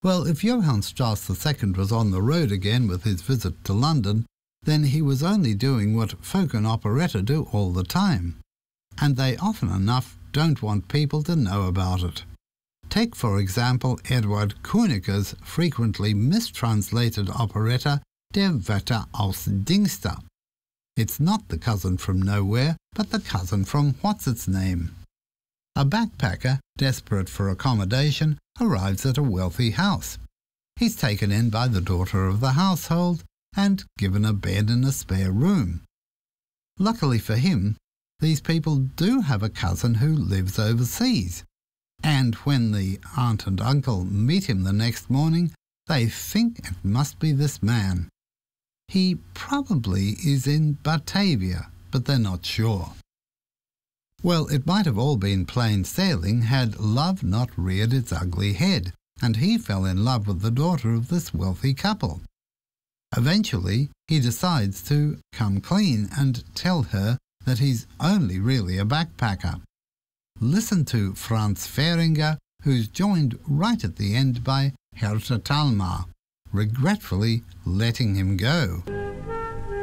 Well, if Johann Strauss II was on the road again with his visit to London, then he was only doing what folk in operetta do all the time. And they often enough don't want people to know about it. Take, for example, Eduard Kunicke's frequently mistranslated operetta Der Wärter aus Dingster. It's not the cousin from nowhere, but the cousin from what's-its-name. A backpacker, desperate for accommodation, arrives at a wealthy house. He's taken in by the daughter of the household and given a bed and a spare room. Luckily for him, these people do have a cousin who lives overseas, and when the aunt and uncle meet him the next morning, they think it must be this man. He probably is in Batavia, but they're not sure. Well, it might have all been plain sailing had love not reared its ugly head, and he fell in love with the daughter of this wealthy couple. Eventually, he decides to come clean and tell her that he's only really a backpacker. Listen to Franz Fähringer, who's joined right at the end by Hertha Thalmar, regretfully letting him go.